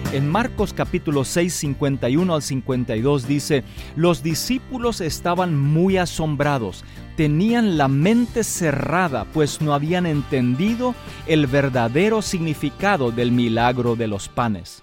En Marcos capítulo 6, 51 al 52 dice: los discípulos estaban muy asombrados, tenían la mente cerrada, pues no habían entendido el verdadero significado del milagro de los panes.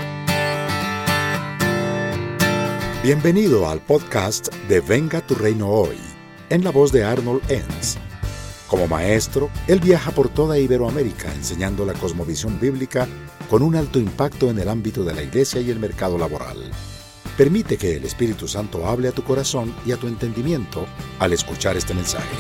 Bienvenido al podcast de Venga tu Reino Hoy, en la voz de Arnold Enns. Como maestro, él viaja por toda Iberoamérica enseñando la cosmovisión bíblica con un alto impacto en el ámbito de la iglesia y el mercado laboral. Permite que el Espíritu Santo hable a tu corazón y a tu entendimiento al escuchar este mensaje.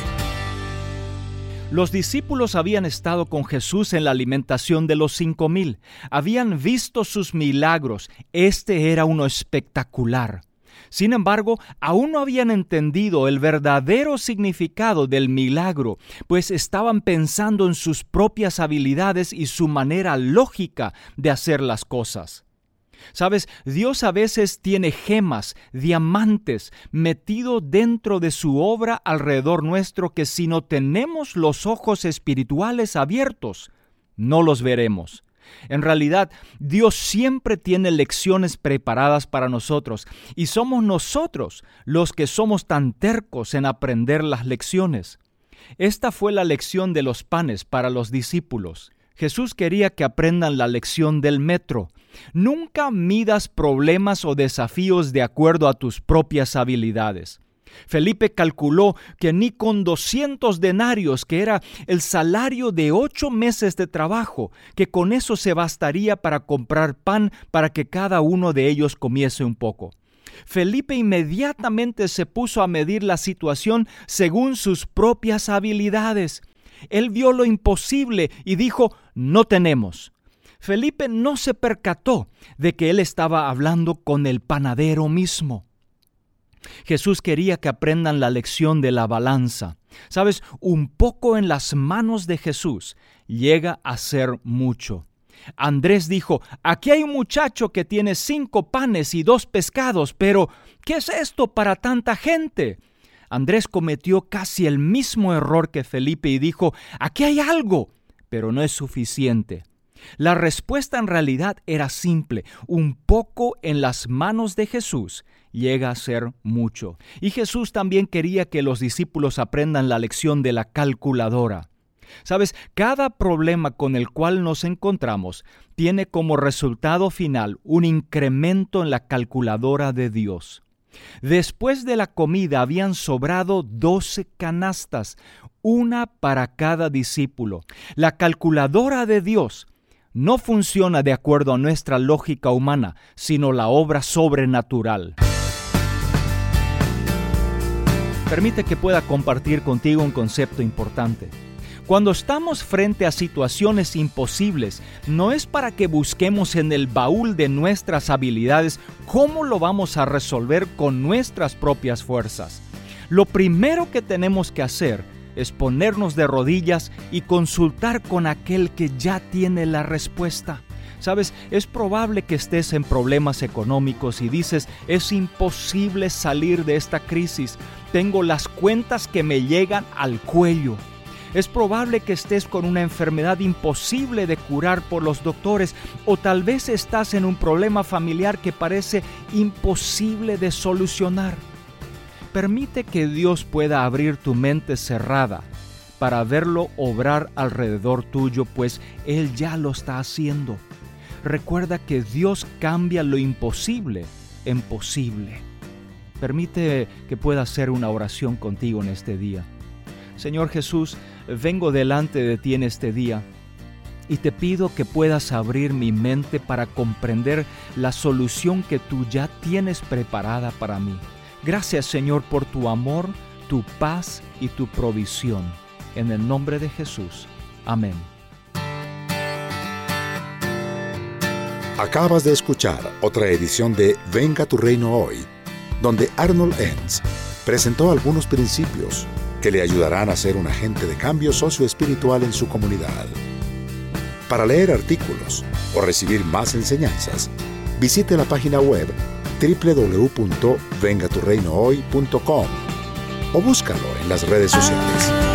Los discípulos habían estado con Jesús en la alimentación de los 5,000. Habían visto sus milagros. Este era uno espectacular. Sin embargo, aún no habían entendido el verdadero significado del milagro, pues estaban pensando en sus propias habilidades y su manera lógica de hacer las cosas. ¿Sabes? Dios a veces tiene gemas, diamantes, metido dentro de su obra alrededor nuestro que si no tenemos los ojos espirituales abiertos, no los veremos. En realidad, Dios siempre tiene lecciones preparadas para nosotros y somos nosotros los que somos tan tercos en aprender las lecciones. Esta fue la lección de los panes para los discípulos. Jesús quería que aprendan la lección del metro. Nunca midas problemas o desafíos de acuerdo a tus propias habilidades. Felipe calculó que ni con 200 denarios, que era el salario de 8 meses de trabajo, que con eso se bastaría para comprar pan para que cada uno de ellos comiese un poco. Felipe inmediatamente se puso a medir la situación según sus propias habilidades. Él vio lo imposible y dijo: no tenemos. Felipe no se percató de que él estaba hablando con el panadero mismo. Jesús quería que aprendan la lección de la balanza. ¿Sabes? Un poco en las manos de Jesús llega a ser mucho. Andrés dijo: aquí hay un muchacho que tiene 5 panes y 2 pescados, pero ¿qué es esto para tanta gente? Andrés cometió casi el mismo error que Felipe y dijo: aquí hay algo, pero no es suficiente. La respuesta en realidad era simple: un poco en las manos de Jesús llega a ser mucho. Y Jesús también quería que los discípulos aprendan la lección de la calculadora. ¿Sabes? Cada problema con el cual nos encontramos tiene como resultado final un incremento en la calculadora de Dios. Después de la comida habían sobrado 12 canastas, una para cada discípulo. La calculadora de Dios no funciona de acuerdo a nuestra lógica humana, sino la obra sobrenatural. Permite que pueda compartir contigo un concepto importante. Cuando estamos frente a situaciones imposibles, no es para que busquemos en el baúl de nuestras habilidades cómo lo vamos a resolver con nuestras propias fuerzas. Lo primero que tenemos que hacer es ponernos de rodillas y consultar con aquel que ya tiene la respuesta. ¿Sabes? Es probable que estés en problemas económicos y dices: es imposible salir de esta crisis. Tengo las cuentas que me llegan al cuello. Es probable que estés con una enfermedad imposible de curar por los doctores, o tal vez estás en un problema familiar que parece imposible de solucionar. Permite que Dios pueda abrir tu mente cerrada para verlo obrar alrededor tuyo, pues Él ya lo está haciendo. Recuerda que Dios cambia lo imposible en posible. Permite que pueda hacer una oración contigo en este día. Señor Jesús, vengo delante de ti en este día y te pido que puedas abrir mi mente para comprender la solución que tú ya tienes preparada para mí. Gracias, Señor, por tu amor, tu paz y tu provisión. En el nombre de Jesús. Amén. Acabas de escuchar otra edición de Venga tu Reino Hoy, donde Arnold Enns presentó algunos principios que le ayudarán a ser un agente de cambio socioespiritual en su comunidad. Para leer artículos o recibir más enseñanzas, visite la página web www.vengaturreinohoy.com o búscalo en las redes sociales.